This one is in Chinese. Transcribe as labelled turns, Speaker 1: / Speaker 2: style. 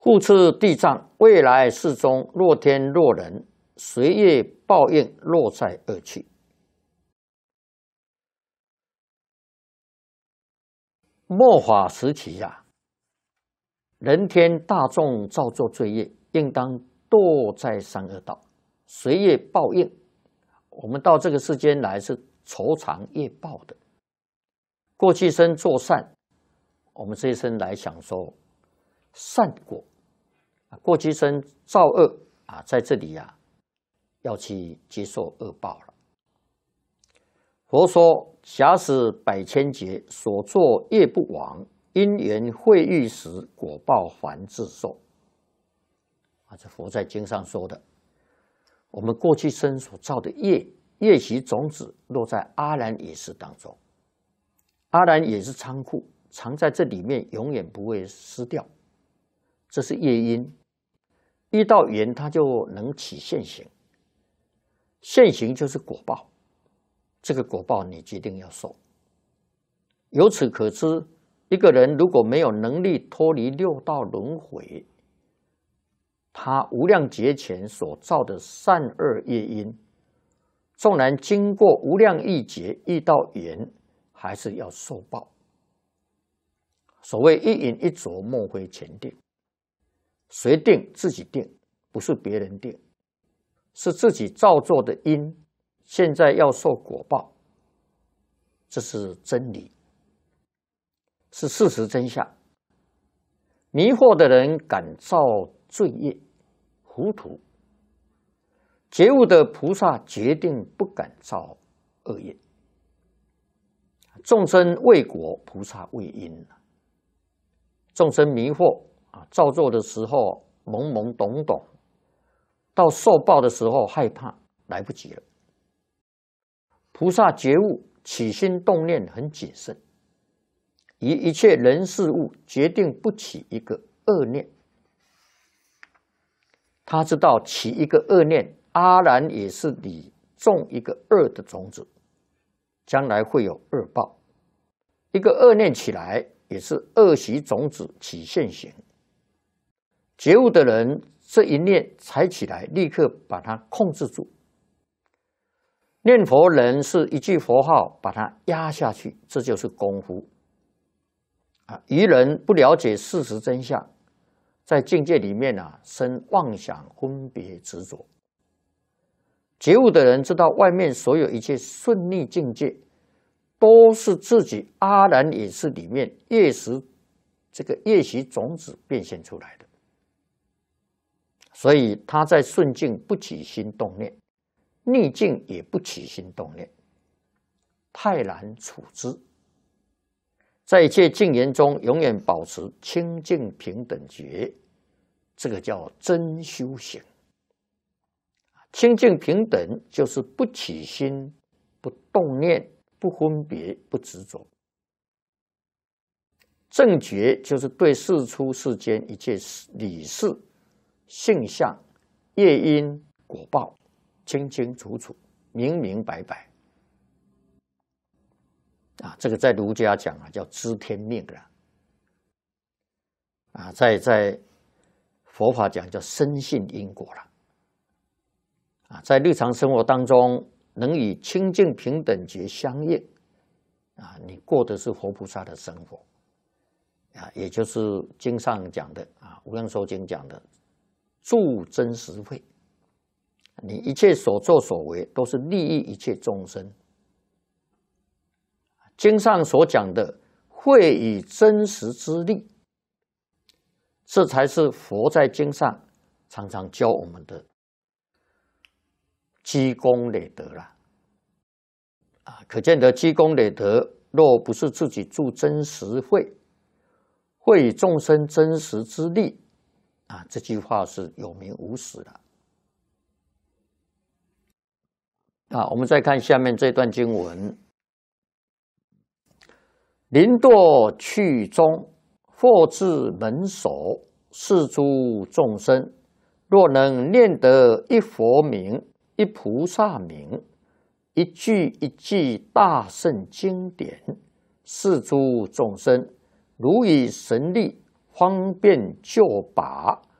Speaker 1: 复次地藏，未来世中，若天若人，随业报应，落在恶趣。末法时期呀，人天大众造作罪业，应当堕在三恶道，随业报应。我们到这个世间来是酬偿业报的。过去生做善，我们这一生来享受善果；过去生造恶啊，在这里呀，要去接受恶报了。佛说：假使百千劫所作业不亡，因缘会遇时，果报还自受。这佛在经上说的。我们过去生所造的业习种子，落在阿兰耶识当中。阿兰也是仓库，藏在这里面，永远不会失掉。这是业因，遇到缘，它就能起现行。现行就是果报。这个果报你决定要受。由此可知，一个人如果没有能力脱离六道轮回，他无量劫前所造的善恶业因，纵然经过无量亿劫遇到缘，还是要受报。所谓一饮一啄，莫非前定。谁定？自己定，不是别人定，是自己造作的因。现在要受果报，这是真理，是事实真相。迷惑的人敢造罪业，糊涂；觉悟的菩萨决定不敢造恶业。众生为果，菩萨为因。众生迷惑啊，造作的时候懵懵懂懂，到受报的时候害怕，来不及了。菩萨觉悟，起心动念很谨慎，以一切人事物决定不起一个恶念。他知道起一个恶念，阿然也是你种一个恶的种子，将来会有恶报。一个恶念起来，也是恶习种子起现行。觉悟的人，这一念才起来，立刻把它控制住。念佛人是一句佛号把它压下去，这就是功夫。愚人不了解事实真相，在境界里面生妄想、分别、执着。觉悟的人知道外面所有一切顺逆境界，都是自己阿然也是里面业习种子变现出来的。所以他在顺境不起心动念，逆境也不起心动念，泰然处之。在一切境缘中，永远保持清净平等觉，这个叫真修行。清净平等就是不起心、不动念、不分别、不执着。正觉就是对世出世间一切理事、性相、业因、果报清清楚楚、明明白白。这个在儒家讲叫知天命了。在佛法讲叫深信因果了。在日常生活当中，能与清净平等觉相应，你过的是佛菩萨的生活。也就是经上讲的无量寿经讲的助真实慧。你一切所作所为都是利益一切众生。经上所讲的慧以真实之力，这才是佛在经上常常教我们的积功累德了。可见得积功累德，若不是自己助真实慧，会以众生真实之力，这句话是有名无实的。我们再看下面这段经文：临堕去中，或至门首，是诸众生，若能念得一佛名、一菩萨名、一句一句大圣经典，是诸众生如以神力方便就把